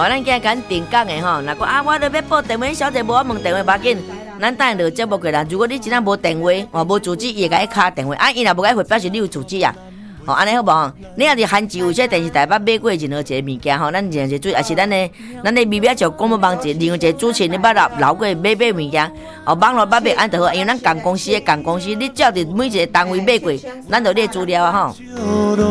咱今日甲定讲的吼，若讲啊，我都要报电话，小姐无我问电话，无要紧。咱等下就节目过来。如果你真正无电话，无住址，伊会甲你敲电话。啊，伊若无甲你回，表示你有住址啊。安尼好无？你若是罕只有这电视台捌买过任何一个物件吼，咱任何一个也是咱的微微就广播网一另外一个主持人，你捌留过买物件，网络捌买安就好，因为咱共公司，你照着每一个单位买过，咱就列资料啊吼。